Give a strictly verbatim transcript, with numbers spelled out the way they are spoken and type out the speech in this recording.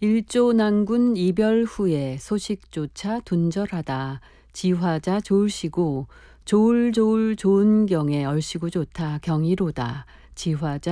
일조난군 이별 후에 소식조차 둔절하다. 지화자 좋으시고 좋을 좋을 좋은 경에 얼씨구 좋다 경이로다. 지화자